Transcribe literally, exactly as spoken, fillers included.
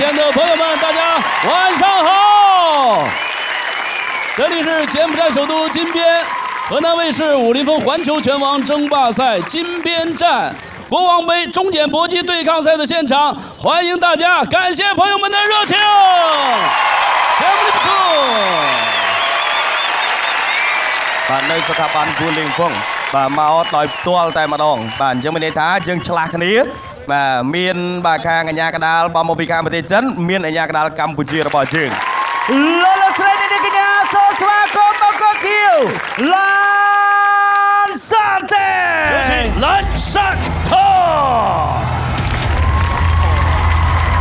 前的朋友们，大家晚上好！这里是柬埔寨首都金边，河南卫视武林风环球拳王争霸赛金边站国王杯中检搏击对抗赛的现场，欢迎大家，感谢朋友们的热情。节目不错。 បាទនៅស្ថាប័នគូលីងហ្វុងបាទមកដោយផ្ទាល់តែម្ដងបាទអញ្ចឹងមានន័យថាយើងឆ្លាស់គ្នាបាទមានបាទខាងអាជ្ញាកណ្ដាលបងមកពីខាងប្រទេសចិនមានអាជ្ញាកណ្ដាលកម្ពុជារបស់យើងលោកលោកស្រីនាងកញ្ញាសូមស្វាគមន៍មកកគៀវឡានសាតេ有请蓝山特。